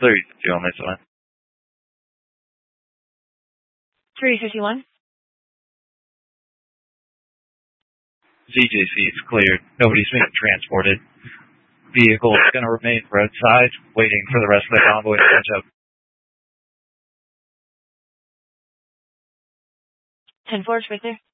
352 on this one. 351. ZJC is cleared. Nobody's being transported. Vehicle is going to remain roadside, waiting for the rest of the convoy to catch up. 10-4, right there.